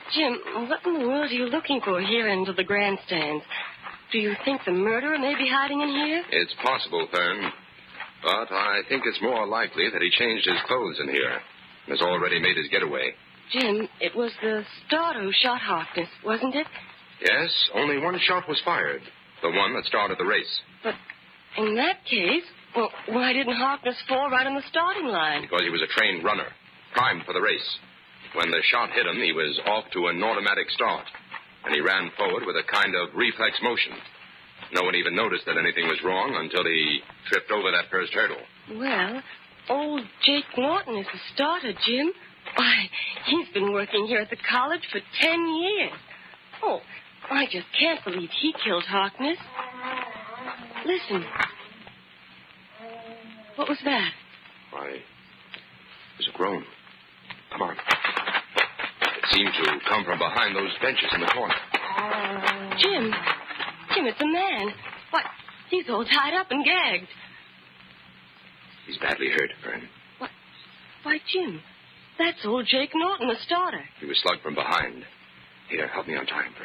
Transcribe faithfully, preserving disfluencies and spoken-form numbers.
Jim, what in the world are you looking for here into the grandstands? Do you think the murderer may be hiding in here? It's possible, Fern. But I think it's more likely that he changed his clothes in here and has already made his getaway. Jim, it was the starter who shot Harkness, wasn't it? Yes, only one shot was fired. The one that started the race. But in that case, well, why didn't Harkness fall right on the starting line? Because he was a trained runner, primed for the race. When the shot hit him, he was off to an automatic start, and he ran forward with a kind of reflex motion. No one even noticed that anything was wrong until he tripped over that first hurdle. Well, old Jake Norton is the starter, Jim. Why, he's been working here at the college for ten years. Oh, I just can't believe he killed Harkness. Listen. What was that? Why, it was a groan. Come on. It seemed to come from behind those benches in the corner. Jim. Jim, it's a man. Why, he's all tied up and gagged. He's badly hurt, Fern. What? Why, Jim, that's old Jake Norton, the starter. He was slugged from behind. Here, help me untie him, Fern.